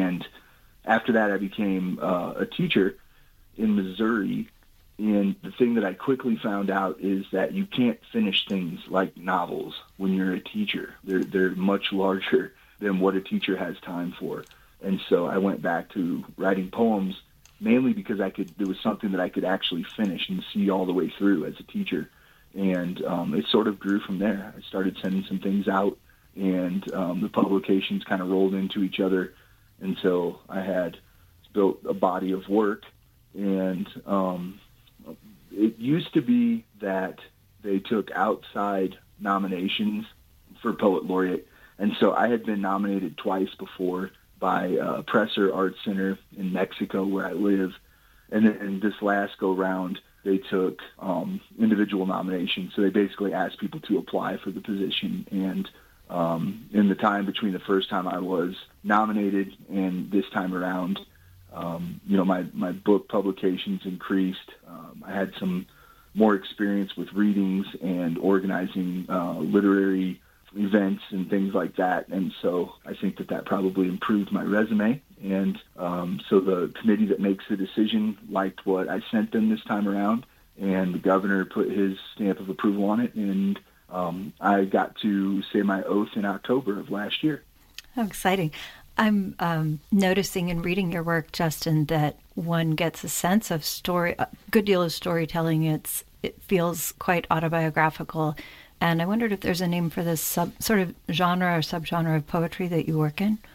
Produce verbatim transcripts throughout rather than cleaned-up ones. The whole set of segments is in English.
And after that, I became uh, a teacher in Missouri. And the thing that I quickly found out is that you can't finish things like novels when you're a teacher. They're, they're much larger than what a teacher has time for. And so I went back to writing poems, mainly because I could, there was something that I could actually finish and see all the way through as a teacher. And um, it sort of grew from there. I started sending some things out, and um, the publications kind of rolled into each other until I had built a body of work. And um, it used to be that they took outside nominations for Poet Laureate. And so I had been nominated twice before by uh, Presser Art Center in Mexico, where I live. And then this last go-round, they took um, individual nominations. So they basically asked people to apply for the position. And um, in the time between the first time I was nominated and this time around, um, you know, my, my book publications increased. Um, I had some more experience with readings and organizing uh, literary events and things like that. And so I think that that probably improved my resume. And um, so the committee that makes the decision liked what I sent them this time around, and the governor put his stamp of approval on it. And um, I got to say my oath in October of last year. How exciting. I'm um, noticing in reading your work, Justin, that one gets a sense of story, a good deal of storytelling. It's It feels quite autobiographical. And I wondered if there's a name for this sub, sort of genre or subgenre of poetry that you work in.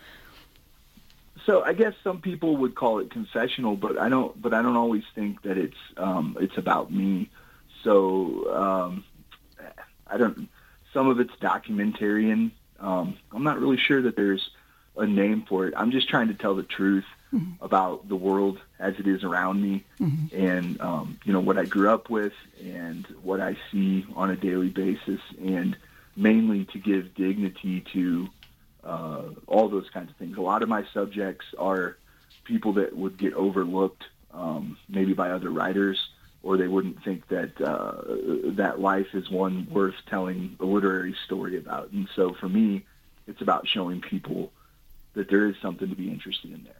So I guess some people would call it confessional, but I don't. But I don't always think that it's um, it's about me. So um, I don't. Some of it's documentarian. Um, I'm not really sure that there's a name for it. I'm just trying to tell the truth mm-hmm. about the world as it is around me, mm-hmm. and um, you know, what I grew up with and what I see on a daily basis, and mainly to give dignity to uh, all those kinds of things. A lot of my subjects are people that would get overlooked, um, maybe by other writers, or they wouldn't think that uh, that life is one worth telling a literary story about. And so for me, it's about showing people that there is something to be interested in there.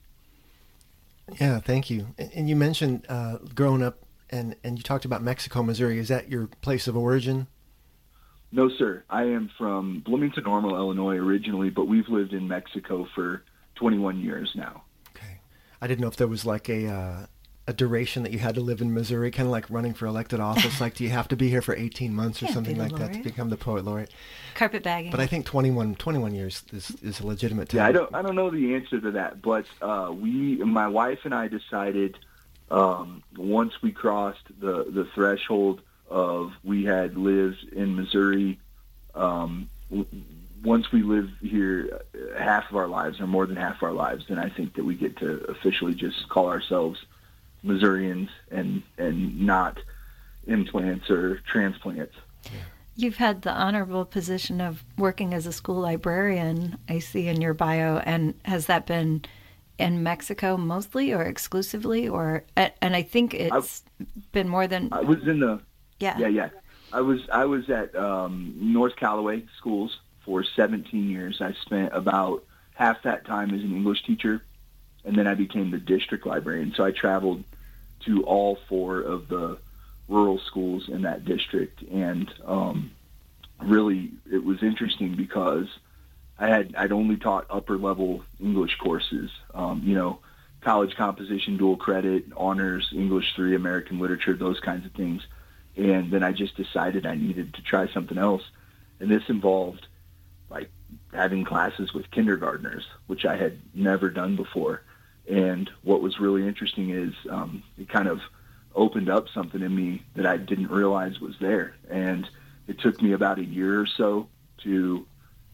Yeah, thank you. And you mentioned uh, growing up, and, and you talked about Mexico, Missouri. Is that your place of origin? No, sir. I am from Bloomington Normal, Illinois originally, but we've lived in Mexico for twenty-one years now. Okay. I didn't know if there was like a uh, a duration that you had to live in Missouri, kind of like running for elected office. Like, do you have to be here for eighteen months or Can't something like laureate. that to become the poet laureate? Carpetbagging. But I think twenty-one, twenty-one years is, is a legitimate time. Yeah, I don't I don't know the answer to that, but uh, we, my wife and I decided um, once we crossed the, the threshold of we had lived in Missouri, um, w- once we live here half of our lives or more than half of our lives, then I think that we get to officially just call ourselves Missourians and, and not implants or transplants. Yeah. You've had the honorable position of working as a school librarian, I see in your bio, and has that been in Mexico mostly or exclusively? Or and I think it's I, been more than... I was in the... Yeah. Yeah, yeah. I was I was at um, North Callaway Schools for seventeen years. I spent about half that time as an English teacher, and then I became the district librarian. So I traveled to all four of the rural schools in that district, and um, really it was interesting because I had I'd only taught upper level English courses, um, you know, college composition, dual credit, honors, English three, American literature, those kinds of things. And then I just decided I needed to try something else, and this involved like having classes with kindergartners, which I had never done before. And what was really interesting is um, it kind of opened up something in me that I didn't realize was there. And it took me about a year or so to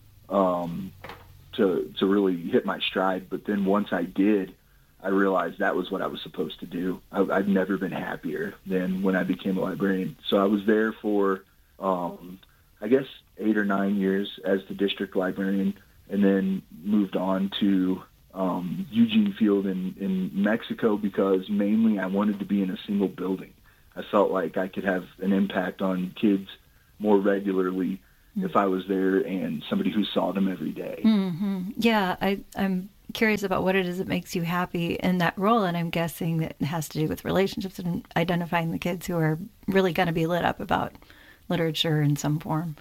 um, to to really hit my stride. But then once I did, I realized that was what I was supposed to do. I, I've never been happier than when I became a librarian. So I was there for, um, I guess, eight or nine years as the district librarian, and then moved on to um, Eugene Field in, in Mexico because mainly I wanted to be in a single building. I felt like I could have an impact on kids more regularly mm-hmm. if I was there and somebody who saw them every day. Mm-hmm. Yeah, I, I'm curious about what it is that makes you happy in that role, and I'm guessing that it has to do with relationships and identifying the kids who are really going to be lit up about literature in some form.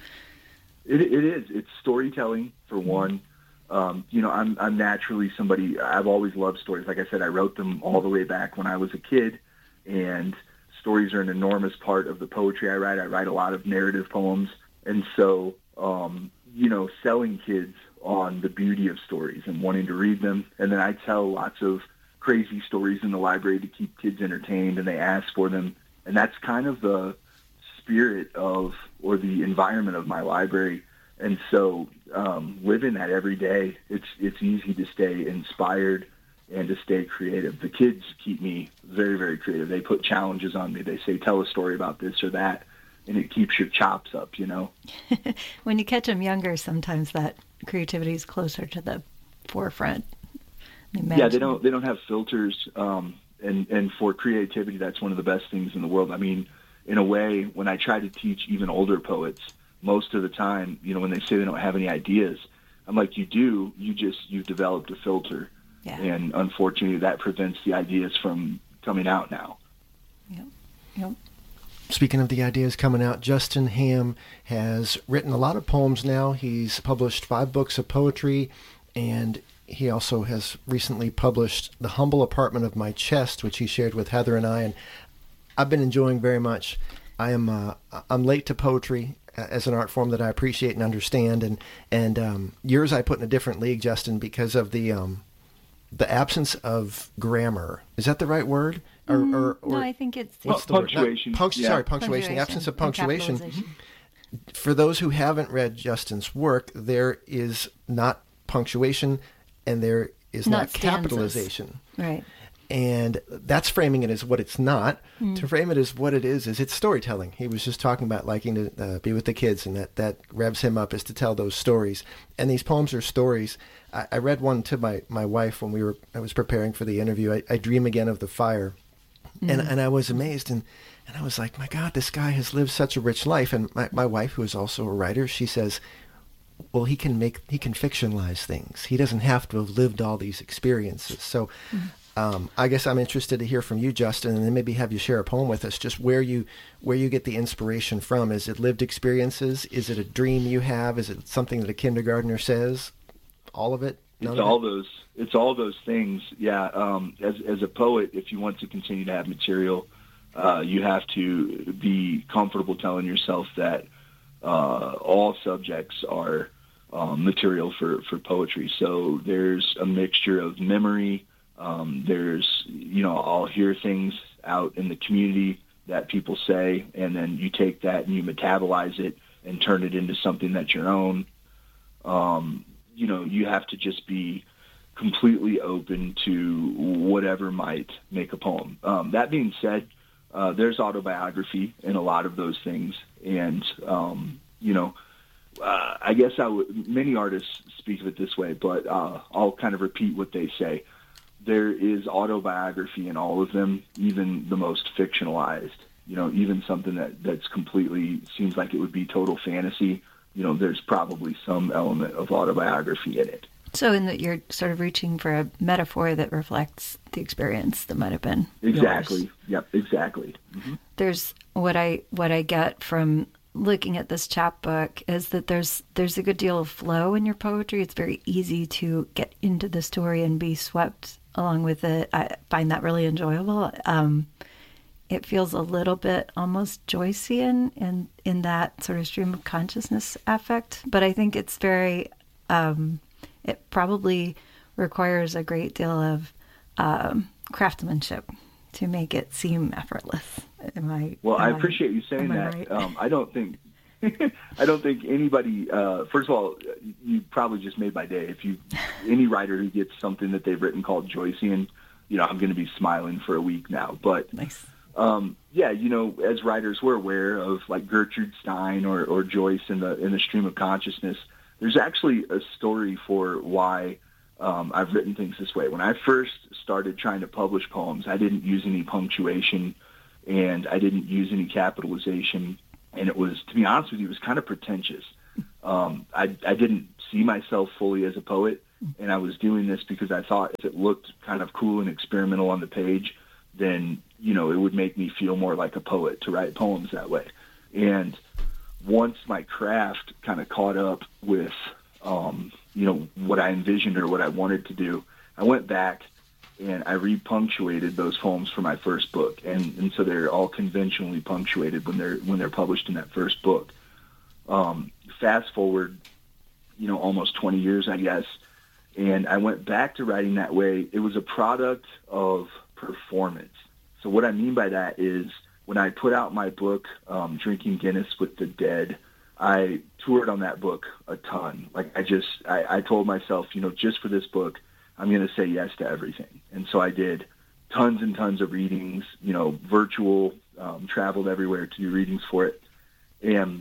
It, it is. It's storytelling, for one. Um, you know, I'm, I'm naturally somebody, I've always loved stories. Like I said, I wrote them all the way back when I was a kid, and stories are an enormous part of the poetry I write. I write a lot of narrative poems. And so, um, you know, selling kids on the beauty of stories and wanting to read them. And then I tell lots of crazy stories in the library to keep kids entertained, and they ask for them. And that's kind of the spirit of, or the environment of my library. And so um, living that every day, it's it's easy to stay inspired and to stay creative. The kids keep me very, very creative. They put challenges on me. They say, tell a story about this or that, and it keeps your chops up, you know? When you catch them younger, sometimes that creativity is closer to the forefront. Yeah, they don't they don't have filters, um, and, and for creativity, that's one of the best things in the world. I mean, in a way, when I try to teach even older poets, most of the time, you know, when they say they don't have any ideas, I'm like, you do, you just, you've developed a filter. Yeah. And unfortunately, that prevents the ideas from coming out now. Yep. Yep. Speaking of the ideas coming out, Justin Hamm has written a lot of poems now. He's published five books of poetry, and he also has recently published The Humble Apartment of My Chest, which he shared with Heather and I, and I've been enjoying very much. I am uh, I'm late to poetry as an art form that I appreciate and understand, and and um, yours I put in a different league, Justin, because of the um, the absence of grammar. Is that the right word? Or, Mm, or, or no, I think it's, Well, it's the word? punctuation. Not, punct- Yeah. Sorry, punctuation. The absence of punctuation. For those who haven't read Justin's work, there is not punctuation and there is not, Not stanzas. capitalization. Right. And that's framing it as what it's not. Mm. To frame it as what it is, is it's storytelling. He was just talking about liking to uh, be with the kids, and that, that revs him up, is to tell those stories. And these poems are stories. I, I read one to my, my wife when we were I was preparing for the interview. I, I Dream Again of the Fire. Mm. And and I was amazed, and, and I was like, my God, this guy has lived such a rich life. And my, my wife, who is also a writer, she says, well, he can make he can fictionalize things. He doesn't have to have lived all these experiences. So mm. um, I guess I'm interested to hear from you, Justin, and then maybe have you share a poem with us, just where you where you get the inspiration from. Is it lived experiences? Is it a dream you have? Is it something that a kindergartner says? All of it? None It's all of it? those. It's all those things. Yeah. Um, as as a poet, if you want to continue to have material, uh, you have to be comfortable telling yourself that uh, all subjects are um, material for, for poetry. So there's a mixture of memory. Um, there's, you know, I'll hear things out in the community that people say, and then you take that and you metabolize it and turn it into something that's your own. Um, you know, you have to just be completely open to whatever might make a poem. Um, that being said, uh, there's autobiography in a lot of those things. And, um, you know, uh, I guess I would, many artists speak of it this way, but uh, I'll kind of repeat what they say. There is autobiography in all of them, even the most fictionalized, you know, even something that, that's completely seems like it would be total fantasy. You know, there's probably some element of autobiography in it. So in that you're sort of reaching for a metaphor that reflects the experience that might have been Exactly. yours. Yep, exactly. Mm-hmm. There's what I what I get from looking at this chapbook is that there's there's a good deal of flow in your poetry. It's very easy to get into the story and be swept along with it. I find that really enjoyable. Um, it feels a little bit almost Joycean in in that sort of stream of consciousness affect, but I think it's very um, it probably requires a great deal of um, craftsmanship to make it seem effortless. Am I? Well, am I appreciate you saying am I that. right? Um, I don't think, I don't think anybody. Uh, first of all, you probably just made my day. If you, any writer who gets something that they've written called Joycean, you know, I'm going to be smiling for a week now. But Nice. um, yeah, you know, as writers, we're aware of like Gertrude Stein or, or Joyce in the in the stream of consciousness. There's actually a story for why um, I've written things this way. When I first started trying to publish poems, I didn't use any punctuation and I didn't use any capitalization. And it was, to be honest with you, it was kind of pretentious. Um, I, I didn't see myself fully as a poet. And I was doing this because I thought if it looked kind of cool and experimental on the page, then, you know, it would make me feel more like a poet to write poems that way. And once my craft kind of caught up with, um, you know, what I envisioned or what I wanted to do, I went back and I repunctuated those poems for my first book. And, and so they're all conventionally punctuated when they're, when they're published in that first book. Um, fast forward, you know, almost twenty years, I guess. And I went back to writing that way. It was a product of performance. So what I mean by that is when I put out my book, um, Drinking Guinness with the Dead, I toured on that book a ton. Like I just, I, I told myself, you know, just for this book, I'm going to say yes to everything. And so I did tons and tons of readings, you know, virtual, um, traveled everywhere to do readings for it. And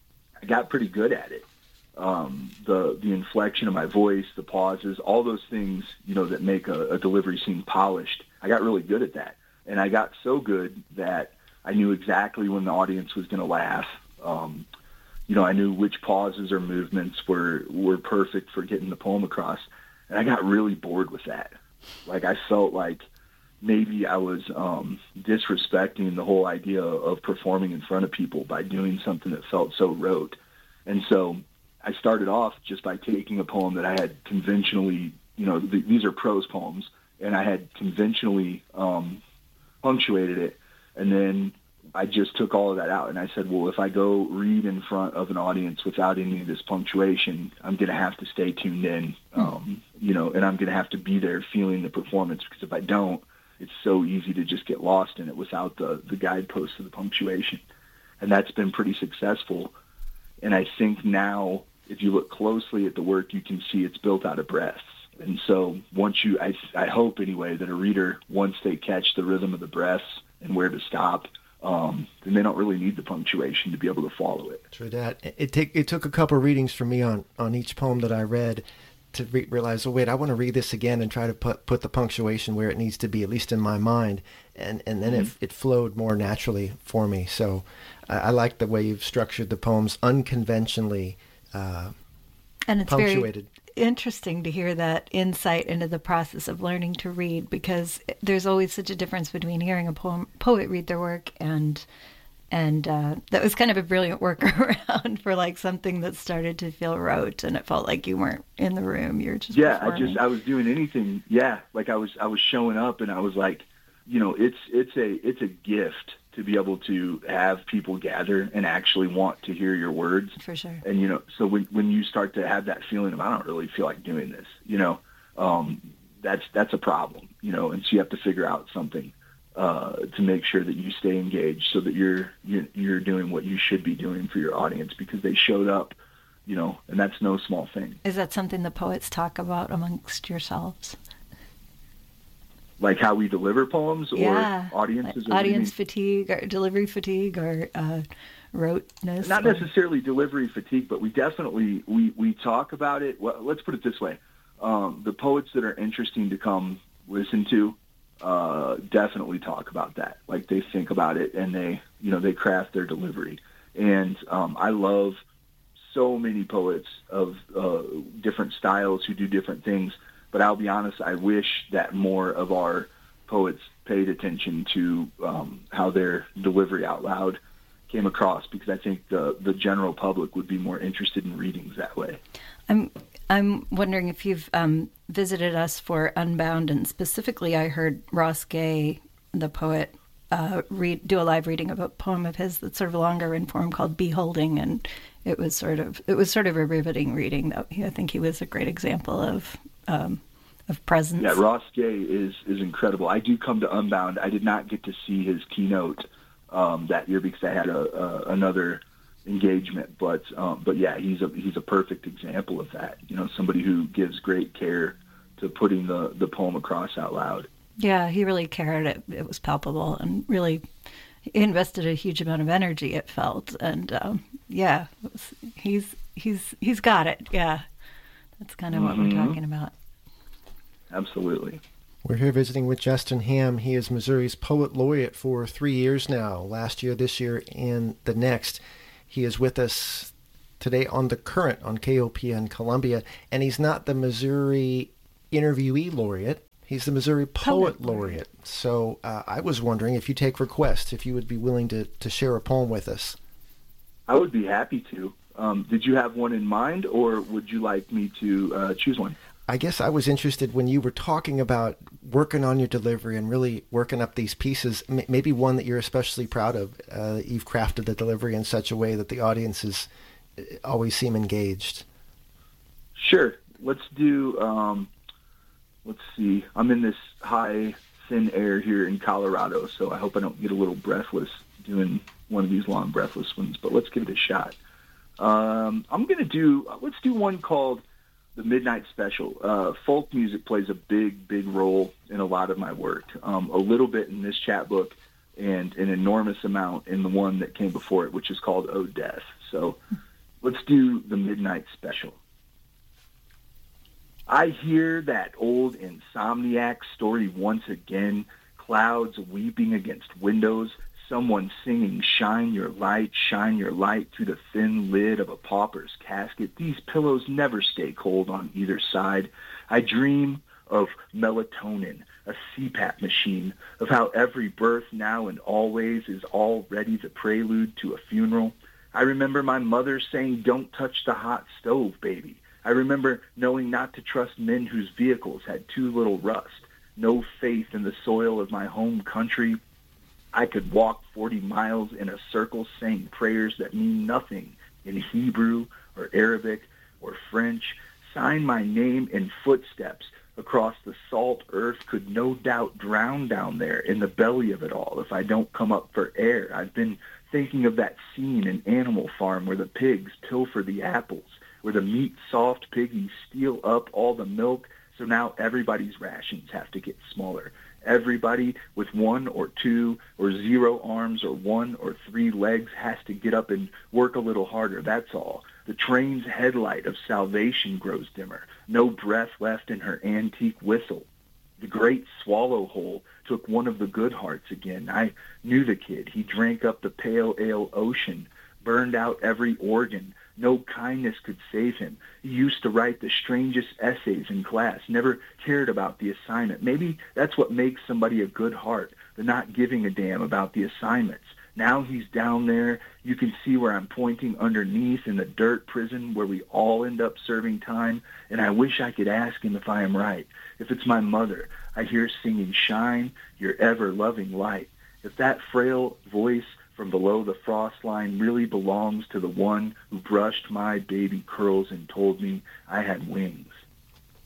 I got pretty good at it. Um, the the inflection of my voice, the pauses, all those things, you know, that make a, a delivery seem polished. I got really good at that. And I got so good that I knew exactly when the audience was going to laugh. Um, you know, I knew which pauses or movements were, were perfect for getting the poem across. And I got really bored with that. Like I felt like maybe I was um, disrespecting the whole idea of performing in front of people by doing something that felt so rote. And so I started off just by taking a poem that I had conventionally, you know, th- these are prose poems, and I had conventionally um, punctuated it. And then I just took all of that out, and I said, well, if I go read in front of an audience without any of this punctuation, I'm going to have to stay tuned in, um, you know, and I'm going to have to be there feeling the performance, because if I don't, it's so easy to just get lost in it without the, the guideposts of the punctuation. And that's been pretty successful. And I think now, if you look closely at the work, you can see it's built out of breaths. And so once you, I, I hope anyway, that a reader, once they catch the rhythm of the breaths and where to stop, um, then they don't really need the punctuation to be able to follow it. True that. It, take, it took a couple of readings for me on, on each poem that I read to re- realize, oh, wait, I want to read this again and try to put, put the punctuation where it needs to be, at least in my mind. And, and then mm-hmm. it, it flowed more naturally for me. So I, I like the way you've structured the poems unconventionally. Uh, and it's punctuated. Very interesting to hear that insight into the process of learning to read, because there's always such a difference between hearing a poem, poet read their work and and uh, that was kind of a brilliant workaround for like something that started to feel rote and it felt like you weren't in the room, you're just yeah performing. I just I was doing anything yeah like I was I was showing up, and I was like, you know, it's it's a it's a gift to be able to have people gather and actually want to hear your words. For sure. And, you know, so when when you start to have that feeling of, I don't really feel like doing this, you know, um, that's that's a problem, you know, and so you have to figure out something uh, to make sure that you stay engaged so that you're, you're, you're doing what you should be doing for your audience, because they showed up, you know, and that's no small thing. Is that something the poets talk about amongst yourselves? Like how we deliver poems or yeah. audiences? Like audience fatigue or delivery fatigue or uh, roteness? Not or... necessarily delivery fatigue, but we definitely, we, we talk about it. Well, let's put it this way. Um, the poets that are interesting to come listen to uh, definitely talk about that. Like they think about it and they, you know, they craft their delivery. And um, I love so many poets of uh, different styles who do different things. But I'll be honest, I wish that more of our poets paid attention to um, how their delivery out loud came across, because I think the, the general public would be more interested in readings that way. I'm I'm wondering if you've um, visited us for Unbound, and specifically I heard Ross Gay, the poet, uh, read do a live reading of a poem of his that's sort of longer in form called Beholding, and it was sort of it was sort of a riveting reading. That I think he was a great example of um, of presence. Yeah, Ross Gay is is incredible. I do come to Unbound. I did not get to see his keynote um, that year because I had a, a another engagement, but um, but yeah, he's a he's a perfect example of that. You know, somebody who gives great care to putting the the poem across out loud. Yeah, he really cared. It, it was palpable and really invested a huge amount of energy, it felt. And um, yeah, it was, he's he's he's got it. Yeah, that's kind of mm-hmm. what we're talking about. Absolutely. We're here visiting with Justin Hamm. He is Missouri's Poet Laureate for three years now, last year, this year, and the next. He is with us today on The Current on K O P N Columbia. And he's not the Missouri Interviewee Laureate. He's the Missouri Poet, Poet Laureate. So uh, I was wondering if you take requests, if you would be willing to, to share a poem with us. I would be happy to. Um, did you have one in mind, or would you like me to uh, choose one? I guess I was interested when you were talking about working on your delivery and really working up these pieces, m- maybe one that you're especially proud of. Uh, you've crafted the delivery in such a way that the audiences always seem engaged. Sure. Let's do, um, let's see. I'm in this high, thin air here in Colorado, so I hope I don't get a little breathless doing one of these long breathless ones, but let's give it a shot. Um, I'm going to do, let's do one called The Midnight Special. Uh, folk music plays a big, big role in a lot of my work. Um, a little bit in this chapbook and an enormous amount in the one that came before it, which is called Oh Death. So let's do The Midnight Special. I hear that old insomniac story once again, clouds weeping against windows, someone singing, shine your light, shine your light through the thin lid of a pauper's casket. These pillows never stay cold on either side. I dream of melatonin, a C PAP machine, of how every birth now and always is already the prelude to a funeral. I remember my mother saying, don't touch the hot stove, baby. I remember knowing not to trust men whose vehicles had too little rust, no faith in the soil of my home country. I could walk forty miles in a circle saying prayers that mean nothing in Hebrew or Arabic or French. Sign my name in footsteps across the salt earth could no doubt drown down there in the belly of it all if I don't come up for air. I've been thinking of that scene in Animal Farm where the pigs pilfer the apples, where the meat-soft piggies steal up all the milk, so now everybody's rations have to get smaller. Everybody with one or two or zero arms or one or three legs has to get up and work a little harder, that's all. The train's headlight of salvation grows dimmer. No breath left in her antique whistle. The great swallow hole took one of the good hearts again. I knew the kid. He drank up the pale ale ocean, burned out every organ. No kindness could save him. He used to write the strangest essays in class, never cared about the assignment. Maybe that's what makes somebody a good heart, the not giving a damn about the assignments. Now he's down there. You can see where I'm pointing underneath in the dirt prison where we all end up serving time, and I wish I could ask him if I am right. If it's my mother, I hear singing, shine your ever-loving light. If that frail voice from below the frost line really belongs to the one who brushed my baby curls and told me I had wings.